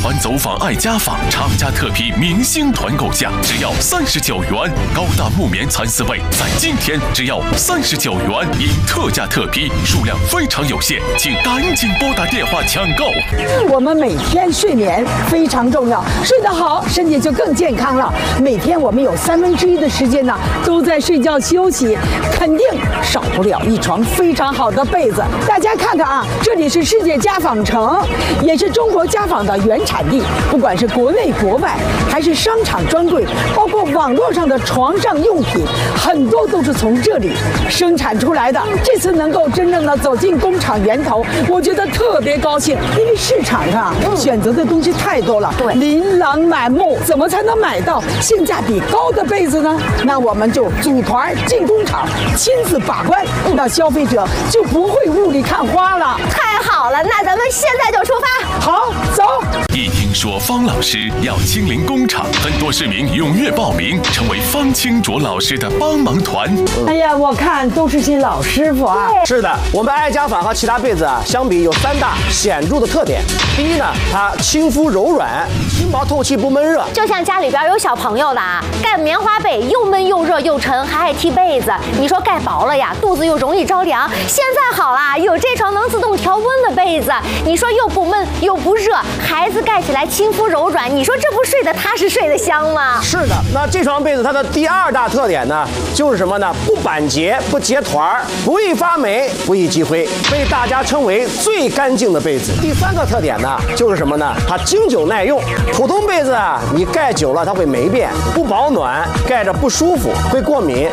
团走访爱家纺，厂家特批明星团购价只要39元，高大木棉蚕丝被在今天只要39元，因特价特批，数量非常有限，请赶紧拨打电话抢购。 我们每天睡眠非常重要，睡得好，身体就更健康了。每天我们有1/3的时间呢，都在睡觉休息，肯定少不了一床非常好的被子。大家看看啊，这里是世界家纺城，也是中国家纺的原产地。不管是国内国外，还是商场专柜，包括网络上的床上用品，很多都是从这里生产出来的。这次能够真正的走进工厂源头，我觉得特别高兴，因为市场上选择的东西太多了，对，琳琅满目，怎么才能买到性价比高的被子呢？那我们就组团进工厂，亲自把关，那消费者就不会雾里看花了。 太好了，那咱们现在就出发。 好，走。 一听说方老师要亲临工厂，很多市民踊跃报名，成为方清卓老师的帮忙团。 哎呀，我看都是些老师傅啊。 是的，我们爱家纺和其他被子啊相比有3大显著的特点。第一呢，它亲肤柔软，轻薄透气，不闷热。 就像家里边有小朋友的啊，盖棉花被又闷又热又沉，还爱踢被子。你说盖薄了呀，肚子又容易着凉。现在好啦，有这床能自动调温的被子，你说又不闷又不热，孩子盖起来亲肤柔软，你说这不睡得踏实睡得香吗？ 是的，那这床被子它的第2大特点呢，就是什么呢？不板结，不结团，不易发霉，不易积灰，被大家称为最干净的被子。第3个特点呢，就是什么呢？它经久耐用。普通被子啊，你盖久了它会霉变，不保暖，盖着不舒服，会过敏。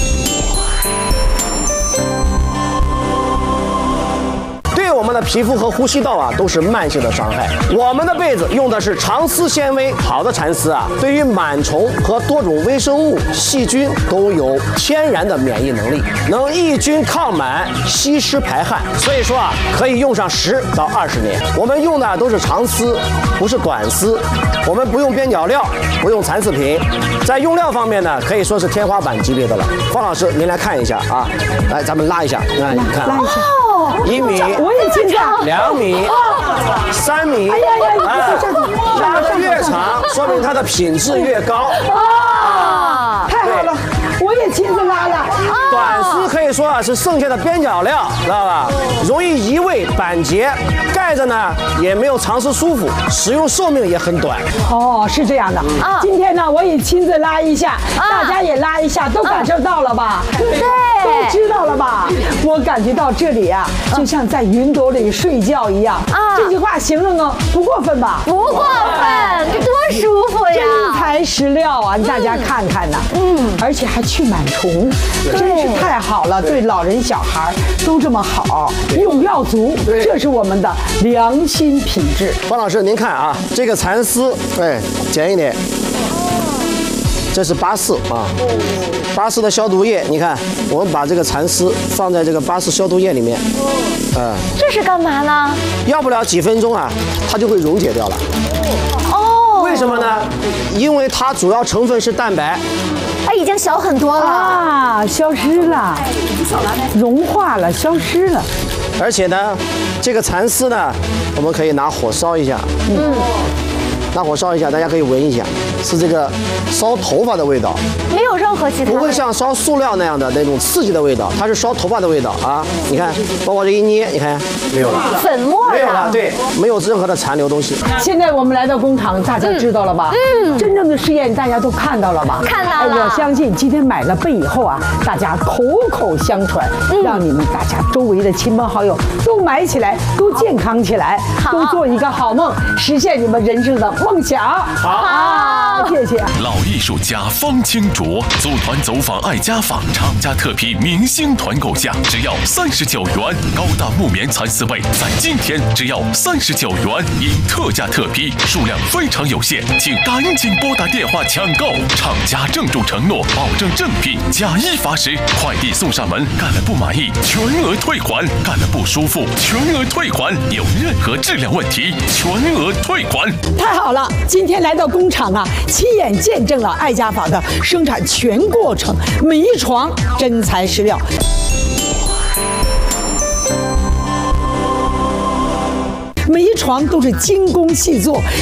对我们的皮肤和呼吸道啊都是慢性的伤害。我们的被子用的是长丝纤维，好的蚕丝啊，对于螨虫和多种微生物、细菌都有天然的免疫能力，能抑菌抗螨、吸湿排汗。所以说啊，可以用上10到20年。我们用的都是长丝，不是短丝。我们不用边角料，不用蚕丝品，在用料方面呢，可以说是天花板级别的了。方老师，您来看一下啊，来，咱们拉一下，你看， 拉一下。 1米， 我也经常 2米、3米， 哎呀， 拉得越长，说明它的品质越高。 太好了，我也亲自拉了。 短丝可以说啊是剩下的边角料，知道吧？容易移位板结，盖着呢也没有长时舒服，使用寿命也很短。 哦，是这样的。今天呢，我也亲自拉一下，大家也拉一下，都感受到了吧？ 对， 都知道了吧？我感觉到这里啊，就像在云朵里睡觉一样。这句话形容呢不过分吧？ 不过分，多舒服呀！ 真材实料啊，大家看看呐。而且还去螨虫，真是太好了，对老人小孩都这么好，用料足，这是我们的良心品质。 方老师，您看啊，这个蚕丝，哎，剪一点。这是巴氏啊，巴氏的消毒液，你看，我们把这个蚕丝放在这个巴氏消毒液里面， 这是干嘛呢？ 要不了几分钟啊，它就会溶解掉了。为什么呢？因为它主要成分是蛋白， 已经小很多了啊，消失了，融化了，消失了。 而且呢，这个蚕丝呢，我们可以拿火烧一下，拿火烧一下，大家可以闻一下，是这个烧头发的味道， 没有任何其他， 不会像烧塑料那样的那种刺激的味道，它是烧头发的味道啊！你看，包括这一捏，你看没有了， 粉末没有了，对，没有任何的残留东西。 现在我们来到工厂，大家知道了吧？真正的试验大家都看到了吧？ 看到了。 我相信今天买了被以后啊，大家口口相传，让你们大家周围的亲朋好友都买起来，都健康起来，都做一个好梦，实现你们人生的梦想。好，谢谢。 老艺术家方清卓组团走访爱家纺，厂家特批明星团购价只要39元，高大木棉蚕丝被在今天只要39元，因特价特批，数量非常有限，请赶紧拨打电话抢购。厂家郑重承诺，保证正品，假一罚10，快递送上门，干了不满意全额退还，干了不舒服全额退还，有任何质量问题全额退还。 太好了，今天来到工厂啊，亲眼见证了爱家纺的生产全过程，每一床真材实料。每一床都是精工细作，